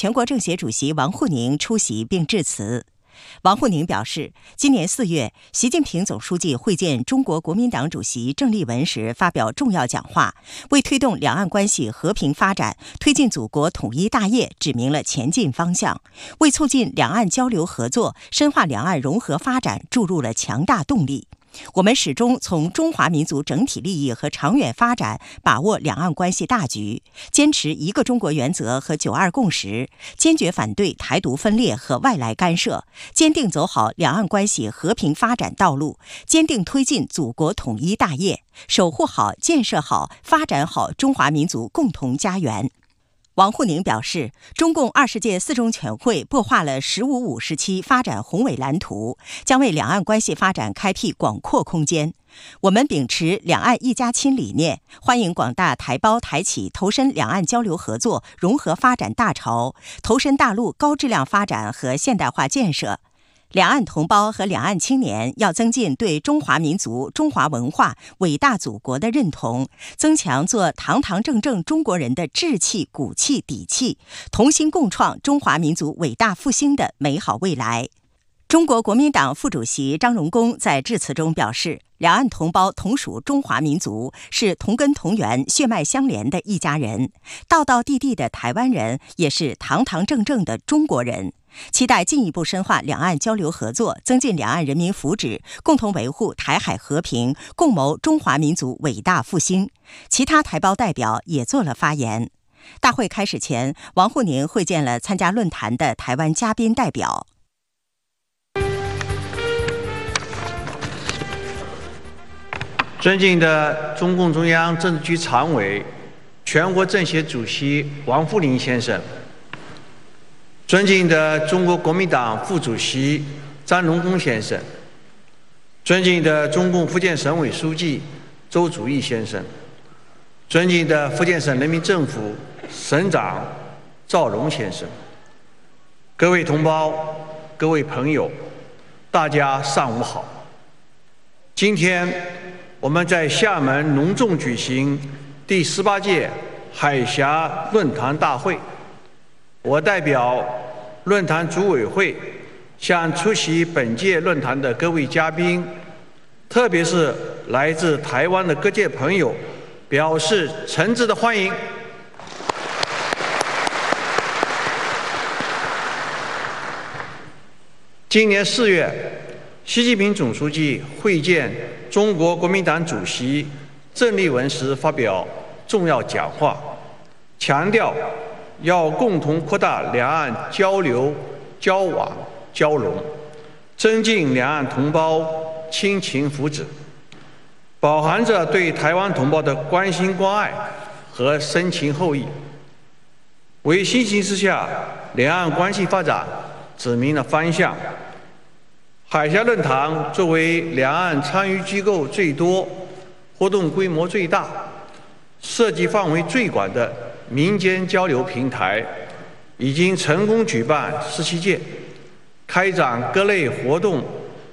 全国政协主席王沪宁出席并致辞。王沪宁表示，今年4月，习近平总书记会见中国国民党主席郑丽文时发表重要讲话，为推动两岸关系和平发展、推进祖国统一大业指明了前进方向，为促进两岸交流合作、深化两岸融合发展注入了强大动力。我们始终从中华民族整体利益和长远发展把握两岸关系大局，坚持一个中国原则和9·2共识，坚决反对台独分裂和外来干涉，坚定走好两岸关系和平发展道路，坚定推进祖国统一大业，守护好、建设好、发展好中华民族共同家园。王沪宁表示，中共20届4中全会擘画了“十五五”时期发展宏伟蓝图，将为两岸关系发展开辟广阔空间。我们秉持两岸一家亲理念，欢迎广大台胞台企投身两岸交流合作、融合发展大潮，投身大陆高质量发展和现代化建设。两岸同胞和两岸青年要增进对中华民族、中华文化、伟大祖国的认同，增强做堂堂正正中国人的志气、骨气、底气，同心共创中华民族伟大复兴的美好未来。中国国民党副主席张荣恭在致辞中表示，两岸同胞同属中华民族，是同根同源、血脉相连的一家人，道道地地的台湾人也是堂堂正正的中国人。期待进一步深化两岸交流合作，增进两岸人民福祉，共同维护台海和平，共谋中华民族伟大复兴。其他台胞代表也做了发言。大会开始前，王沪宁会见了参加论坛的台湾嘉宾代表。 尊敬的中共中央政治局常委、全国政协主席王沪宁先生，尊敬的中国国民党副主席张荣恭先生，尊敬的中共福建省委书记周祖义先生，尊敬的福建省人民政府省长赵荣先生，各位同胞、各位朋友，大家上午好。今天我们在厦门隆重举行第18届海峡论坛大会。我代表论坛组委会向出席本届论坛的各位嘉宾，特别是来自台湾的各界朋友，表示诚挚的欢迎。今年4月，习近平总书记会见中国国民党主席郑丽文时发表重要讲话，强调要共同扩大两岸交流、交往、交融，增进两岸同胞亲情福祉，饱含着对台湾同胞的关心关爱和深情厚谊，为新形势下两岸关系发展指明了方向。海峡论坛作为两岸参与机构最多、活动规模最大、涉及范围最广的民间交流平台，已经成功举办17届，开展各类活动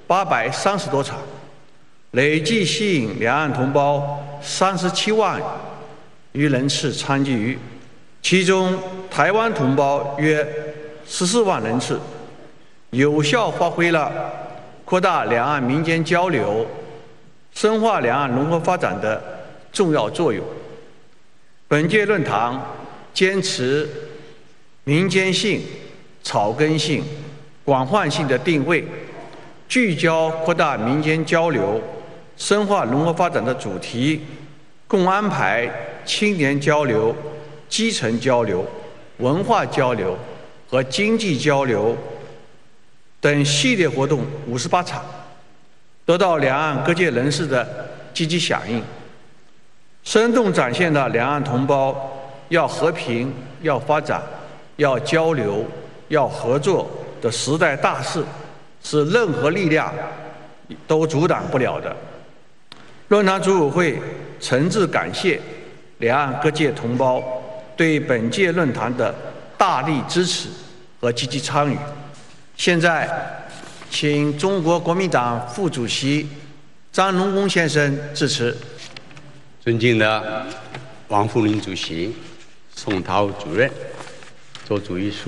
830多场，累计吸引两岸同胞37万余人次参与，其中台湾同胞约14万人次，有效发挥了扩大两岸民间交流、深化两岸融合发展的重要作用。本届论坛坚持民间性、草根性、广泛性的定位，聚焦扩大民间交流、深化融合发展的主题，共安排青年交流、基层交流、文化交流和经济交流等系列活动58场，得到两岸各界人士的积极响应，生动展现了两岸同胞要和平、要发展、要交流、要合作的时代大势，是任何力量都阻挡不了的。论坛组委会诚挚感谢两岸各界同胞对本届论坛的大力支持和积极参与。现在，请中国国民党副主席张荣恭先生致辞。 尊敬的王沪宁主席、宋涛主任、周主义